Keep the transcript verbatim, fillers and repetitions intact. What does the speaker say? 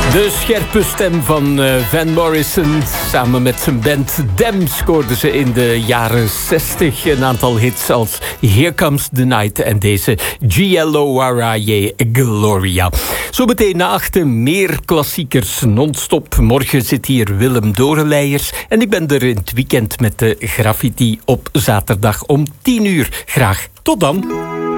De scherpe stem van uh, Van Morrison. Samen met zijn band Them scoorden ze in de jaren zestig een aantal hits als Here Comes the Night en deze Giallo Gloria. Zometeen na achten meer klassiekers non-stop. Morgen zit hier Willem Dorenleijers en ik ben er in het weekend met de graffiti op zaterdag om tien uur. Graag tot dan.